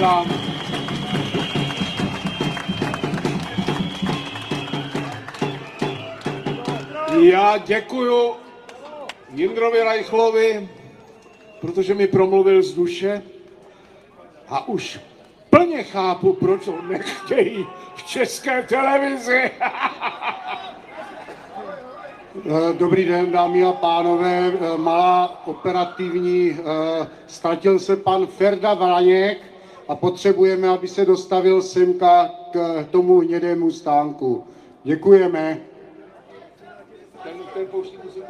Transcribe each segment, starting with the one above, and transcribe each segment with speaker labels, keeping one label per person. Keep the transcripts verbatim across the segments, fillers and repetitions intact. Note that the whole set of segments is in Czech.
Speaker 1: předám. Já děkuju Jindrovi Reichlovi, protože mi promluvil z duše a už plně chápu, proč ho nechtějí v České televizi.
Speaker 2: Dobrý den, dámy a pánové, malá operativní, ztratil se pan Ferda Vaněk a potřebujeme, aby se dostavil semka k tomu hnědému stánku. Děkujeme.
Speaker 1: Ten, ten pouští muziku.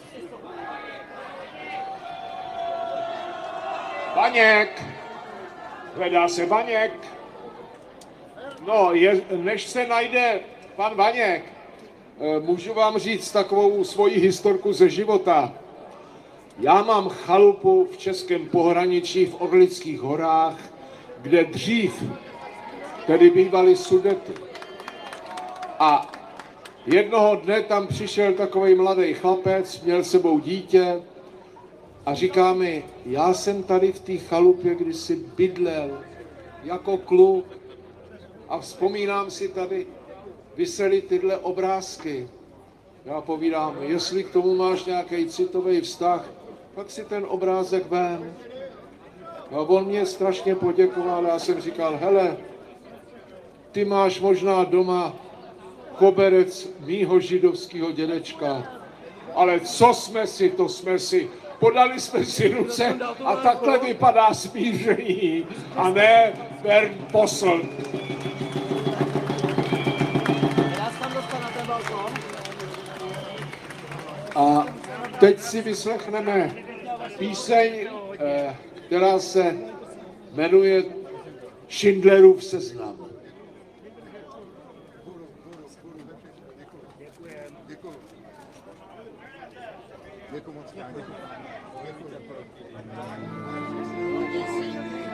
Speaker 1: Vaněk! Hledá se Vaněk. No, je, než se najde pan Vaněk, můžu vám říct takovou svoji historku ze života. Já mám chalupu v českém pohraničí v Orlických horách, kde dřív tedy bývaly Sudety. A jednoho dne tam přišel takový mladý chlapec, měl s sebou dítě a říká mi, já jsem tady v té chalupě kdysi bydlel jako kluk a vzpomínám si tady, visely tyhle obrázky. Já povídám, jestli k tomu máš nějaký citový vztah, tak si ten obrázek vem. A on mě strašně poděkoval, já jsem říkal, hele, ty máš možná doma koberec mýho židovského dědečka, ale co jsme si, to jsme si, podali jsme si ruce a takhle vypadá smíření, a ne Bernd Posselt. A teď si vyslechneme píseň, která se jmenuje Schindlerův seznam.
Speaker 3: Děkuji moc.